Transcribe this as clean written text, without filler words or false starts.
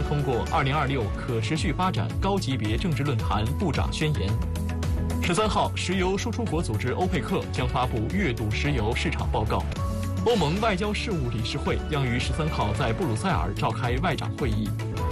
将通过2026可持续发展高级别政治论坛部长宣言。13号，石油输出国组织欧佩克将发布月度石油市场报告。欧盟外交事务理事会将于13号在布鲁塞尔召开外长会议。